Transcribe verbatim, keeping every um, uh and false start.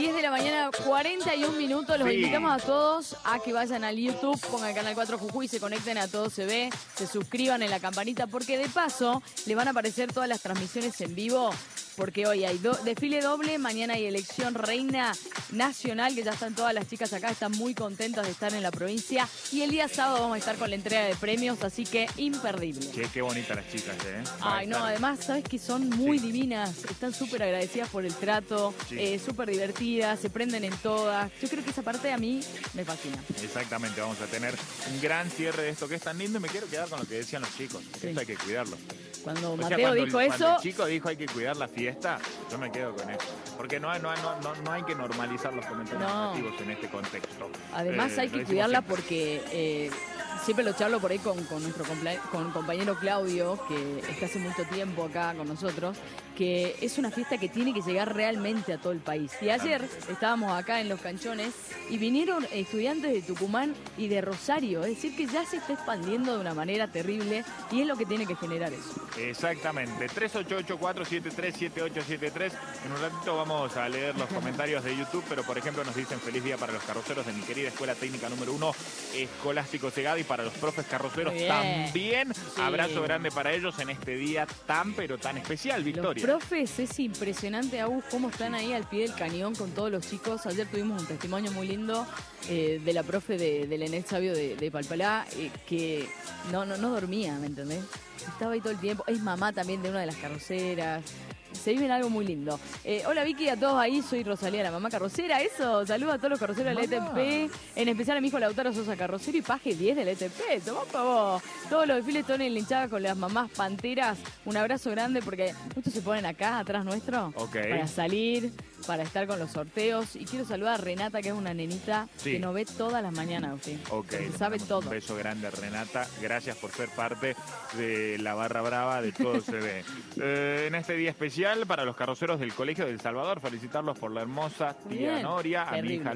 diez de la mañana, cuarenta y un minutos. Los Sí. invitamos a todos a que vayan al YouTube, pongan el canal cuatro Jujuy, se conecten a Todo Se Ve, se suscriban en la campanita, porque de paso le van a aparecer todas las transmisiones en vivo. Porque hoy hay do desfile doble, mañana hay elección reina nacional, que ya están todas las chicas acá, están muy contentas de estar en la provincia. Y el día sábado vamos a estar con la entrega de premios, así que imperdible. Che, qué bonitas las chicas, ¿eh? Ay, no, además, sabes que son muy Sí. divinas, están súper agradecidas por el trato, Sí. eh, súper divertidas, se prenden en todas. Yo creo que esa parte a mí me fascina. Exactamente, vamos a tener un gran cierre de esto que es tan lindo y me quiero quedar con lo que decían los chicos. Sí. Esto hay que cuidarlo. Cuando O sea, Mateo cuando dijo el, eso, cuando el chico dijo hay que cuidar la fiesta, yo me quedo con eso. Porque no, hay- no, hay- no, no, no hay que normalizar los comentarios No. negativos en este contexto. además Eh, hay lo que decimos cuidarla siempre. porque eh, siempre lo charlo por ahí con, con nuestro compla- con compañero Claudio, que está hace mucho tiempo acá con nosotros, que es una fiesta que tiene que llegar realmente a todo el país. Y ayer estábamos acá en Los Canchones y vinieron estudiantes de Tucumán y de Rosario, es decir que ya se está expandiendo de una manera terrible y es lo que tiene que generar eso. Exactamente, tres ocho ocho, cuatro siete tres, siete ocho siete tres. En un ratito vamos a leer los comentarios de YouTube, pero por ejemplo nos dicen feliz día para los carroceros de mi querida Escuela Técnica número uno, Escolástico Segada, y para los profes carroceros Muy bien. también. Sí. Abrazo grande para ellos en este día tan pero tan especial, Victoria. Los profes, es impresionante, Agus, cómo están ahí al pie del cañón con todos los chicos. Ayer tuvimos un testimonio muy lindo eh, de la profe de, de Lenet Sabio de, de Palpalá, eh, que no, no, no dormía, ¿me entendés? Estaba ahí todo el tiempo. Es mamá también de una de las carroceras. Se vive en algo muy lindo. Eh, hola Vicky, a todos ahí, soy Rosalía, la mamá carrocera. Eso, saludos a todos los carroceros de la E T P. En especial a mi hijo Lautaro Sosa, carrocero y paje diez de la E T P. Tomá pa' vos. Todos los desfiles están en la hinchada con las mamás panteras. Un abrazo grande porque muchos se ponen acá, atrás nuestro, Ok. para salir, para estar con los sorteos. Y quiero saludar a Renata, que es una nenita Sí. que nos ve todas las mañanas, Agustín. Ok, Que le sabe mandamos todo. Un beso grande, Renata. Gracias por ser parte de la barra brava de Todo Se Ve. Eh, en este día especial para los carroceros del Colegio del Salvador, felicitarlos por la hermosa tía Bien, Noria, a mi terrible. hija